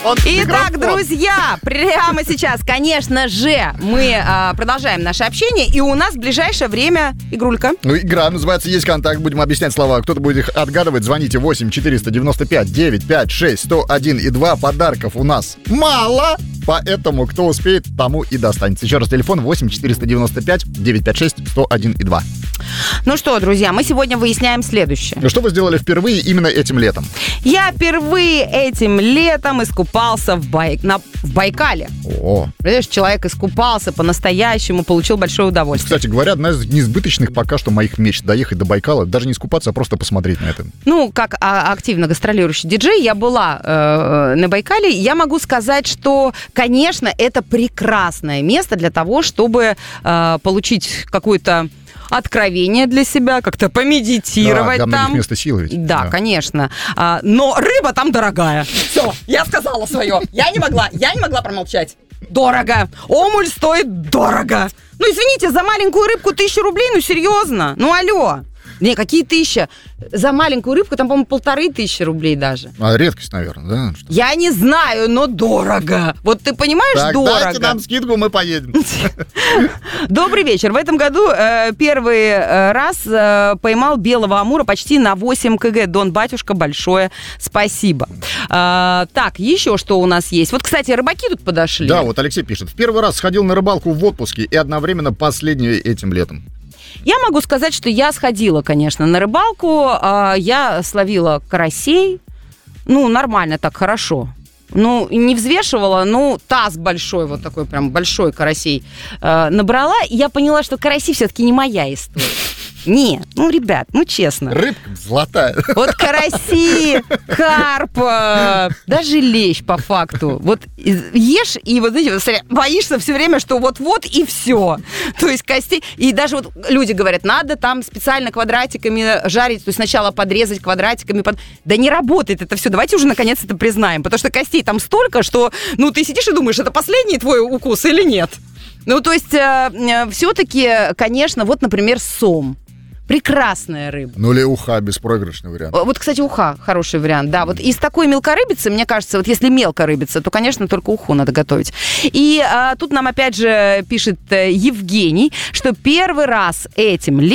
Итак, друзья, прямо сейчас, конечно же, мы продолжаем наше общение, и у нас в ближайшее время игрулька. Ну, игра называется «Есть контакт». Будем объяснять слова. Кто-то будет их отгадывать. Звоните 8-495-956-101-2. Подарков у нас мало, поэтому кто успеет, тому и достанется. Еще раз телефон 8-495-956-101-2. Ну что, друзья, мы сегодня выясняем следующее. Что вы сделали впервые именно этим летом? Я впервые этим летом искупался в Байкале. О. Понимаешь, человек искупался по-настоящему, получил большое удовольствие. Кстати говоря, одна из неизбыточных пока что моих мечт — доехать до Байкала, даже не искупаться, а просто посмотреть на это. Ну, как активно гастролирующий диджей, я была на Байкале. Я могу сказать, что, конечно, это прекрасное место для того, чтобы получить какую-то откровение для себя, как-то помедитировать там. там. Место силы ведь. Да, конечно. Но рыба там дорогая. Все, я сказала свое. Я не могла промолчать. Дорого. Омуль стоит дорого. Ну, извините, за маленькую рыбку 1000 рублей, ну, серьезно. Ну, алло. Не, какие 1000? За маленькую рыбку там, по-моему, 1500 рублей даже. Редкость, наверное, да? Я не знаю, но дорого. Вот ты понимаешь, так, дорого. Дайте нам скидку, мы поедем. Добрый вечер. В этом году первый раз поймал белого амура почти на 8 кг. Дон Батюшка, большое спасибо. Так, еще что у нас есть? Вот, кстати, рыбаки тут подошли. Да, вот Алексей пишет. В первый раз сходил на рыбалку в отпуске и одновременно последний этим летом. Я могу сказать, что я сходила, конечно, на рыбалку. Я словила карасей. Ну, нормально так, хорошо. Ну, не взвешивала, ну, таз большой, вот такой прям большой карасей набрала. И я поняла, что караси все-таки не моя история. Нет, ну, ребят, ну, честно. Рыбка золотая. Вот караси, карп, даже лещ по факту. Вот ешь и вот, знаете, боишься все время, что вот-вот и все. То есть костей. И даже вот люди говорят, надо там специально квадратиками жарить, то есть сначала подрезать квадратиками. Да не работает это все. Давайте уже наконец это признаем. Потому что костей там столько, что, ну, ты сидишь и думаешь, это последний твой укус или нет? Ну, то есть все-таки, конечно, вот, например, сом. Прекрасная рыба. Ну или уха, беспроигрышный вариант. Вот, кстати, уха хороший вариант, да. Вот из такой мелкорыбицы, мне кажется, вот если мелкорыбица, то, конечно, только уху надо готовить. И тут нам опять же пишет Евгений, что первый раз этим